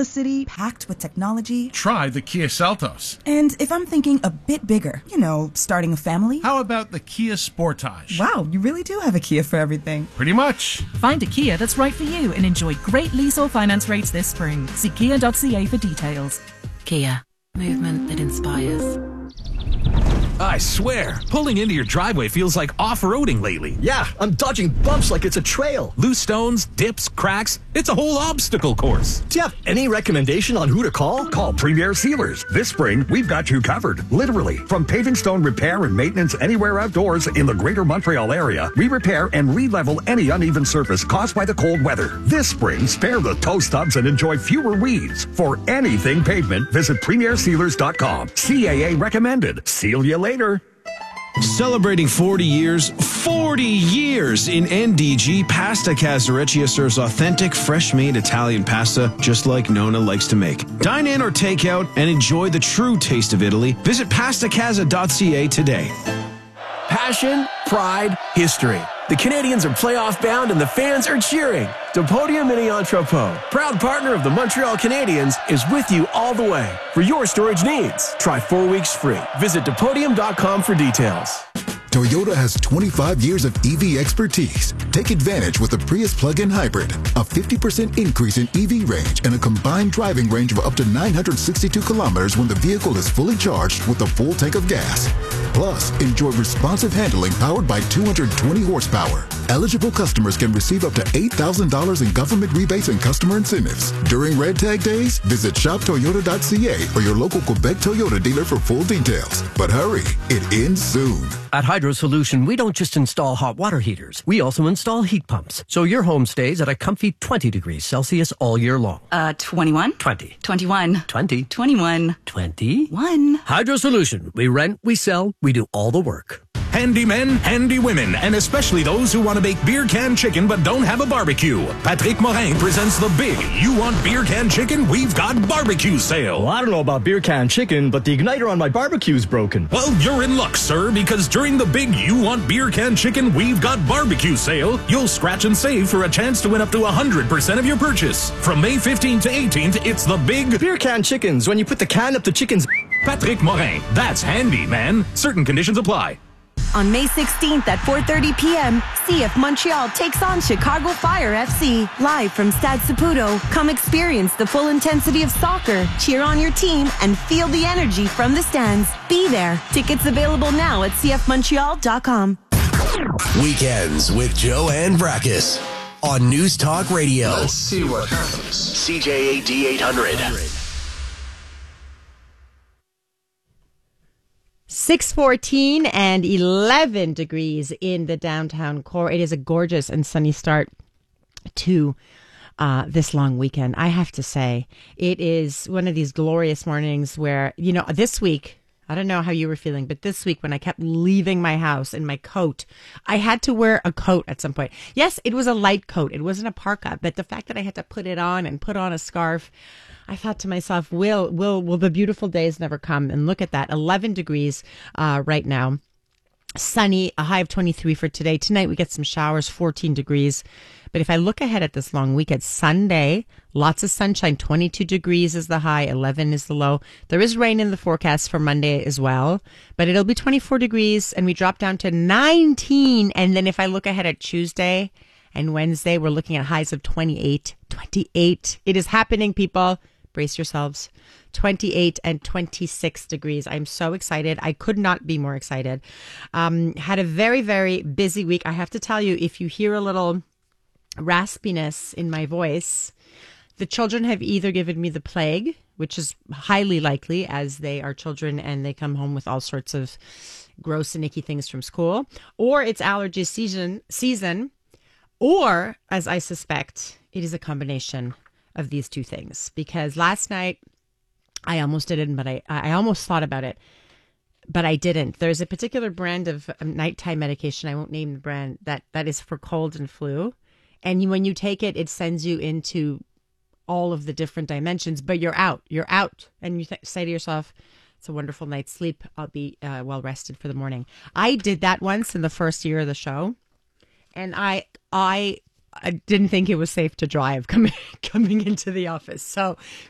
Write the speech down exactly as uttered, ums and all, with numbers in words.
the city, packed with technology. Try the Kia Seltos. And if I'm thinking a bit bigger, you know, starting a family. How about the Kia Sportage? Wow, you really do have a Kia for everything. Pretty much. Find a Kia that's right for you and enjoy great lease or finance rates this spring. See kia dot c a for details. Kia. Movement that inspires. I swear, pulling into your driveway feels like off-roading lately. Yeah, I'm dodging bumps like it's a trail. Loose stones, dips, cracks. It's a whole obstacle course. Do you have any recommendation on who to call? Call Premier Sealers. This spring, we've got you covered. Literally. From paving stone repair and maintenance anywhere outdoors in the greater Montreal area, we repair and re-level any uneven surface caused by the cold weather. This spring, spare the toe stubs and enjoy fewer weeds. For anything pavement, visit premier sealers dot com. C A A recommended. Seal you later. Celebrating forty years, forty years in N D G, Pasta Casa Recia serves authentic, fresh-made Italian pasta just like Nona likes to make. Dine in or take out and enjoy the true taste of Italy. Visit pasta casa dot c a today. Passion, pride, history. The Canadians are playoff bound and the fans are cheering. Depodium Mini Entrepot, proud partner of the Montreal Canadiens, is with you all the way. For your storage needs, try four weeks free. Visit depodium dot com for details. Toyota has twenty-five years of E V expertise. Take advantage with the Prius plug-in hybrid. A fifty percent increase in E V range and a combined driving range of up to nine hundred sixty-two kilometers when the vehicle is fully charged with a full tank of gas. Plus, enjoy responsive handling powered by two hundred twenty horsepower. Eligible customers can receive up to eight thousand dollars in government rebates and customer incentives. During Red Tag Days, visit shop toyota dot c a or your local Quebec Toyota dealer for full details. But hurry, it ends soon. At Hydro Solution, we don't just install hot water heaters. We also install heat pumps. So your home stays at a comfy twenty degrees Celsius all year long. Uh, twenty-one? twenty. twenty-one. twenty. twenty-one. twenty-one. Hydro Solution. We rent, we sell, we do all the work. Handy men, handy women, and especially those who want to make beer can chicken but don't have a barbecue. Patrick Morin presents the big You Want Beer Can Chicken? We've got barbecue sale. Well, I don't know about beer can chicken, but the igniter on my barbecue's broken. Well, you're in luck, sir, because during the big You Want Beer Can Chicken? We've got barbecue sale, you'll scratch and save for a chance to win up to one hundred percent of your purchase. From May fifteenth to eighteenth, it's the big Beer Can Chickens. When you put the can up the chicken's... Patrick Morin. That's handy, man. Certain conditions apply. On May sixteenth at four thirty p.m., C F Montreal takes on Chicago Fire F C. Live from Stade Saputo, come experience the full intensity of soccer, cheer on your team, and feel the energy from the stands. Be there. Tickets available now at c f montreal dot com. Weekends with Joanne Brakis on News Talk Radio. Let's see what happens. C J A D eight hundred. six fourteen and eleven degrees in the downtown core. It is a gorgeous and sunny start to uh, this long weekend. I have to say, it is one of these glorious mornings where, you know, this week, I don't know how you were feeling, but this week when I kept leaving my house in my coat, I had to wear a coat at some point. Yes, it was a light coat. It wasn't a parka, but the fact that I had to put it on and put on a scarf, I thought to myself, will will will the beautiful days never come? And look at that, eleven degrees uh, right now. Sunny, a high of twenty-three for today. Tonight we get some showers, fourteen degrees. But if I look ahead at this long weekend, Sunday, lots of sunshine, twenty-two degrees is the high, eleven is the low. There is rain in the forecast for Monday as well, but it'll be twenty-four degrees and we drop down to nineteen. And then if I look ahead at Tuesday and Wednesday, we're looking at highs of twenty-eight, twenty-eight. It is happening, people. Brace yourselves. twenty-eight and twenty-six degrees. I'm so excited. I could not be more excited. Um, had a very, very busy week. I have to tell you, if you hear a little raspiness in my voice, the children have either given me the plague, which is highly likely as they are children and they come home with all sorts of gross and icky things from school, or it's allergy season, season, or, as I suspect, it is a combination of these two things, because last night I almost didn't, but I, I almost thought about it, but I didn't. There's a particular brand of nighttime medication, I won't name the brand, that, that is for cold and flu. And when you take it, it sends you into all of the different dimensions, but you're out, you're out. And you th- say to yourself, it's a wonderful night's sleep. I'll be uh, well rested for the morning. I did that once in the first year of the show. And I, I, I didn't think it was safe to drive coming coming into the office. So